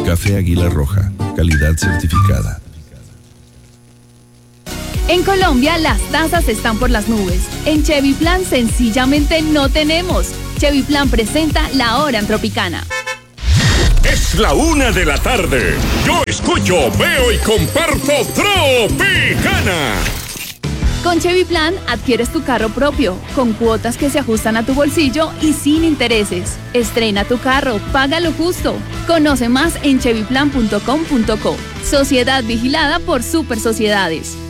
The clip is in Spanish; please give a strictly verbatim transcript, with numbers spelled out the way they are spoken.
Café Águila Roja, calidad certificada. En Colombia las tasas están por las nubes. En Chevy Plan sencillamente no tenemos. Chevy Plan presenta La Hora en Tropicana. Es la una de la tarde. Yo escucho, veo y comparto Tropicana. Con Chevy Plan adquieres tu carro propio, con cuotas que se ajustan a tu bolsillo y sin intereses. Estrena tu carro, paga lo justo. Conoce más en chevy plan punto com punto co. Sociedad vigilada por Super Sociedades.